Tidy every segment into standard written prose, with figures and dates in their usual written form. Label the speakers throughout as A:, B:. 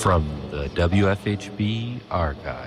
A: From the WFHB Archive.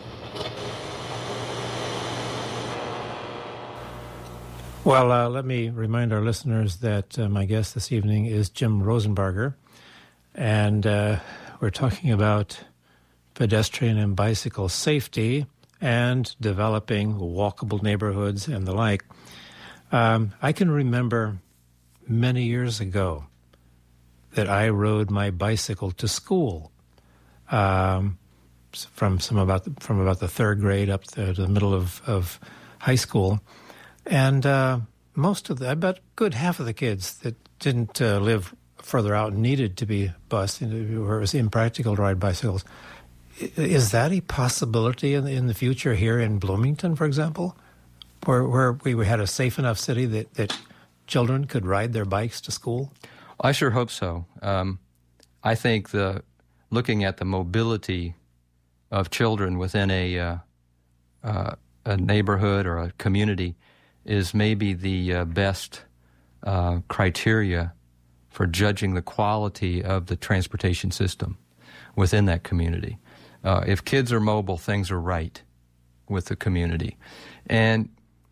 B: Well, let me remind our listeners that my guest this evening is Jim Rosenbarger, and we're talking about pedestrian and bicycle safety and developing walkable neighborhoods and the like. I can remember many years ago that I rode my bicycle to school from about the third grade up to the middle of high school. And about a good half of the kids that didn't live further out and needed to be bused, where it was impractical to ride bicycles. Is that a possibility in the future here in Bloomington, for example, where we had a safe enough city that children could ride their bikes to school?
C: I sure hope so. I think looking at the mobility of children within a neighborhood or a community is maybe the best criteria for judging the quality of the transportation system within that community. If kids are mobile, things are right with the community. And,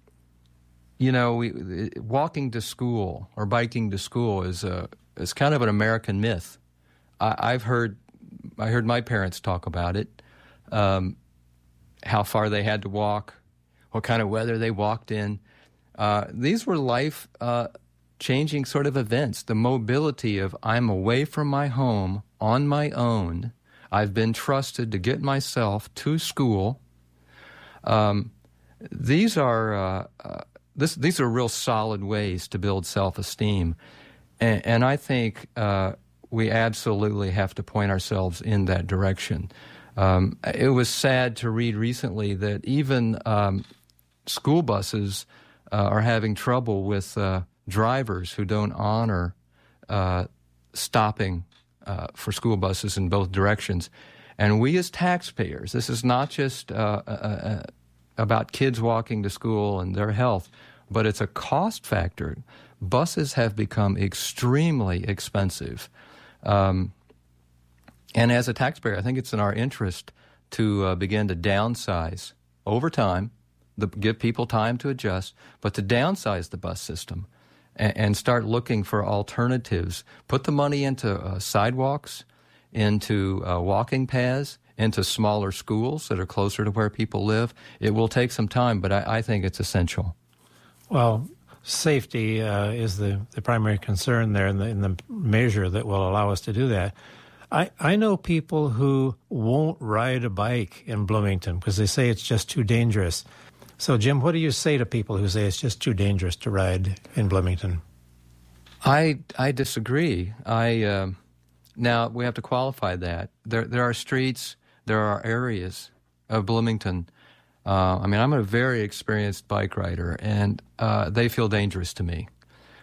C: walking to school or biking to school is kind of an American myth. I heard my parents talk about it, how far they had to walk, what kind of weather they walked in. These were life-changing sort of events. The mobility of I'm away from my home on my own. I've been trusted to get myself to school. These are real solid ways to build self-esteem. And I think we absolutely have to point ourselves in that direction. It was sad to read recently that even school buses are having trouble with drivers who don't honor stopping for school buses in both directions. And we as taxpayers, this is not just about kids walking to school and their health, but it's a cost factor. Buses have become extremely expensive. And as a taxpayer, I think it's in our interest to begin to downsize over time, give people time to adjust, but to downsize the bus system and start looking for alternatives. Put the money into sidewalks, into walking paths, into smaller schools that are closer to where people live. It will take some time, but I think it's essential.
B: Well, safety is the primary concern there in the measure that will allow us to do that. I know people who won't ride a bike in Bloomington because they say it's just too dangerous. So, Jim, what do you say to people who say it's just too dangerous to ride in Bloomington?
C: I disagree. Now, we have to qualify that. There are streets, there are areas of Bloomington. I'm a very experienced bike rider, and they feel dangerous to me.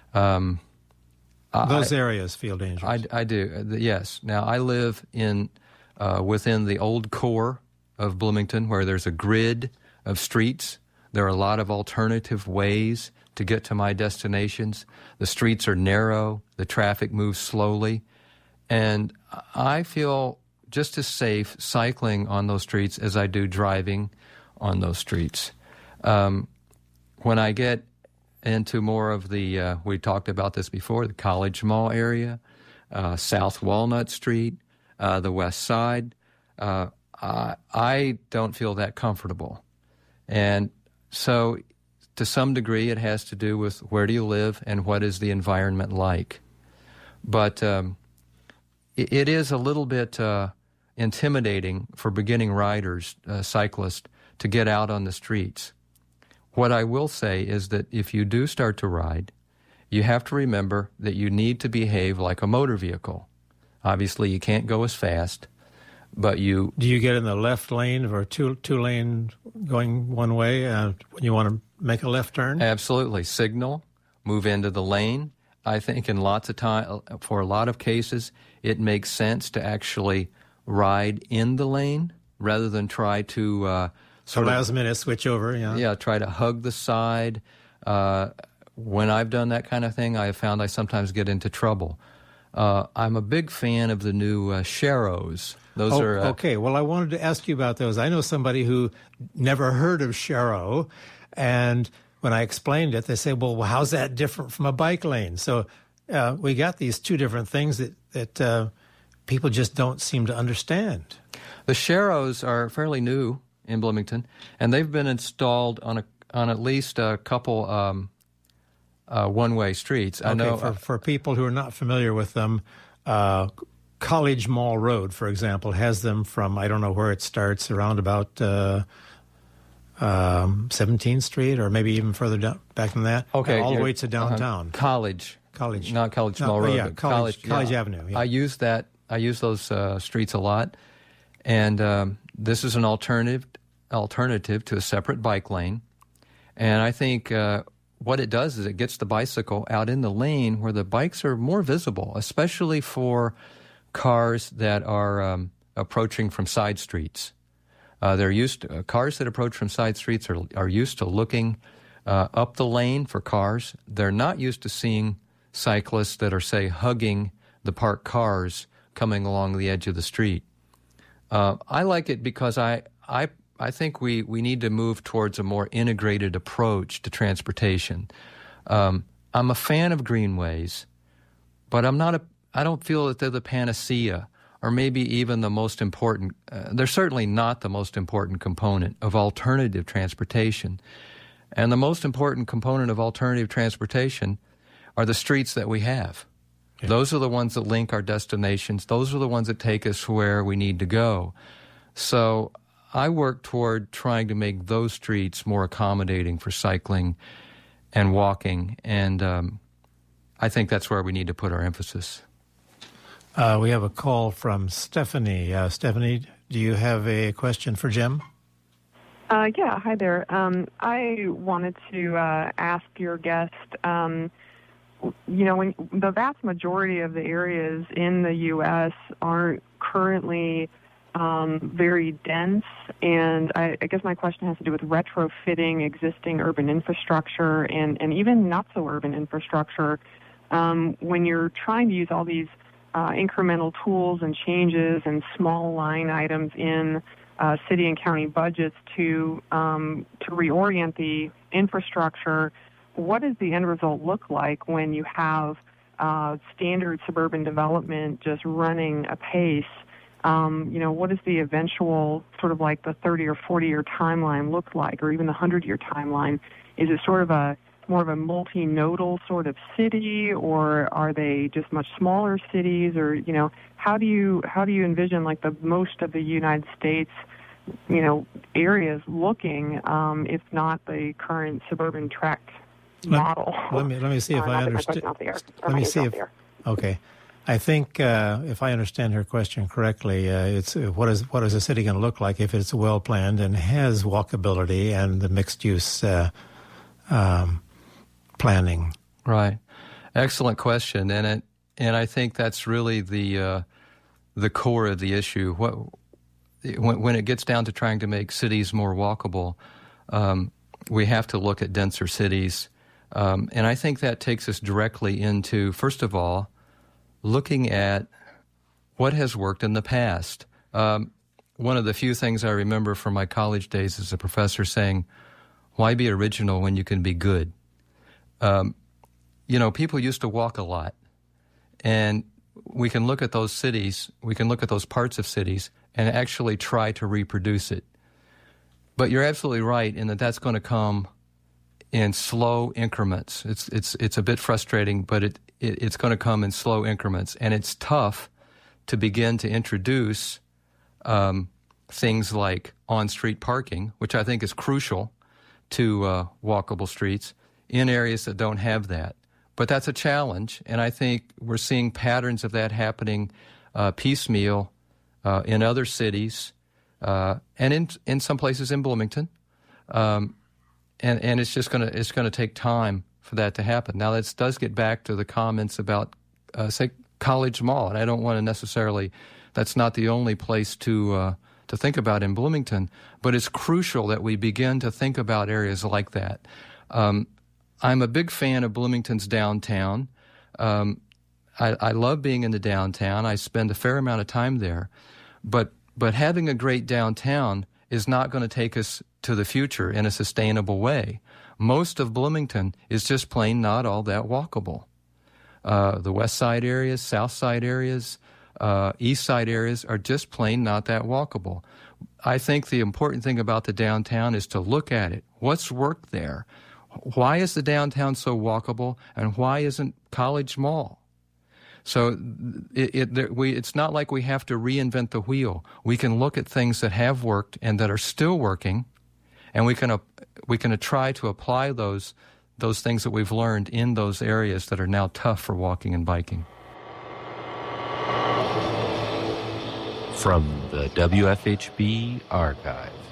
B: Those areas feel dangerous.
C: I do, yes. Now, I live within the old core of Bloomington where there's a grid of streets. There are a lot of alternative ways to get to my destinations. The streets are narrow. The traffic moves slowly. And I feel just as safe cycling on those streets as I do driving on those streets. When I get into more of we talked about this before, the College Mall area, South Walnut Street, the West Side, I don't feel that comfortable. And so to some degree it has to do with where do you live and what is the environment like. But it is a little bit intimidating for beginning riders, cyclists, to get out on the streets. What I will say is that if you do start to ride, you have to remember that you need to behave like a motor vehicle. Obviously, you can't go as fast, but you...
B: Do you get in the left lane or two lane going one way when you want to make a left turn?
C: Absolutely. Signal, move into the lane. I think in lots of time, for a lot of cases, it makes sense to actually ride in the lane rather than try to...
B: last minute switch over, yeah.
C: Yeah, try to hug the side. When I've done that kind of thing, I have found I sometimes get into trouble. I'm a big fan of the new Sharrows. Those are
B: okay. Well, I wanted to ask you about those. I know somebody who never heard of Sharrow, and when I explained it, they say, "Well, how's that different from a bike lane?" So we got these two different things that people just don't seem to understand.
C: The Sharrows are fairly new in Bloomington, and they've been installed on at least a couple one-way streets.
B: Okay, I know for people who are not familiar with them, College Mall Road, for example, has them from, I don't know where it starts, around about 17th Street, or maybe even further down, back than that.
C: Okay,
B: all the way to downtown.
C: College, not College Mall Road,
B: yeah,
C: but
B: College Avenue. Yeah.
C: I use those streets a lot, and this is an alternative to a separate bike lane. And I think what it does is it gets the bicycle out in the lane where the bikes are more visible, especially for cars that are approaching from side streets. Cars that approach from side streets are used to looking up the lane for cars. They're not used to seeing cyclists that are, say, hugging the parked cars coming along the edge of the street. I like it because I think we need to move towards a more integrated approach to transportation. I'm a fan of greenways, but I don't feel that they're the panacea, or maybe even the most important. They're certainly not the most important component of alternative transportation. And the most important component of alternative transportation are the streets that we have. Yeah. Those are the ones that link our destinations. Those are the ones that take us where we need to go. So I work toward trying to make those streets more accommodating for cycling and walking, and I think that's where we need to put our emphasis.
B: We have a call from Stephanie. Stephanie, do you have a question for Jim?
D: Yeah, hi there. I wanted to ask your guest, when the vast majority of the areas in the U.S. aren't currently very dense, and I guess my question has to do with retrofitting existing urban infrastructure and even not-so-urban infrastructure. When you're trying to use all these incremental tools and changes and small line items in city and county budgets to reorient the infrastructure, what does the end result look like when you have standard suburban development just running apace? What does the eventual sort of like the 30 or 40-year timeline look like, or even the 100-year timeline? Is it sort of more of a multinodal sort of city, or are they just much smaller cities, or how do you envision like the most of the United States areas looking, if not the current suburban tract model?
B: Let me see if I understand. Let me see if okay. I think if I understand her question correctly, it's what is a city going to look like if it's well planned and has walkability and the mixed use planning?
C: Right. Excellent question, and I think that's really the core of the issue. When it gets down to trying to make cities more walkable, we have to look at denser cities, and I think that takes us directly into, first of all, looking at what has worked in the past. One of the few things I remember from my college days is a professor saying, "Why be original when you can be good?" People used to walk a lot, and we can look at those cities, we can look at those parts of cities and actually try to reproduce it. But you're absolutely right in that that's going to come in slow increments. It's a bit frustrating, but it's going to come in slow increments, and it's tough to begin to introduce things like on-street parking, which I think is crucial to walkable streets, in areas that don't have that. But that's a challenge, and I think we're seeing patterns of that happening piecemeal in other cities and in some places in Bloomington, and it's just going to take time for that to happen. Now, that does get back to the comments about, say, College Mall, and I don't want to necessarily. That's not the only place to think about in Bloomington, but it's crucial that we begin to think about areas like that. I'm a big fan of Bloomington's downtown. I love being in the downtown. I spend a fair amount of time there. But having a great downtown is not going to take us to the future in a sustainable way. Most of Bloomington is just plain not all that walkable. The west side areas, south side areas, east side areas are just plain not that walkable. I think the important thing about the downtown is to look at it. What's worked there? Why is the downtown so walkable, and why isn't College Mall? So it's not like we have to reinvent the wheel. We can look at things that have worked and that are still working, and we can try to apply those things that we've learned in those areas that are now tough for walking and biking.
A: From the WFHB Archive.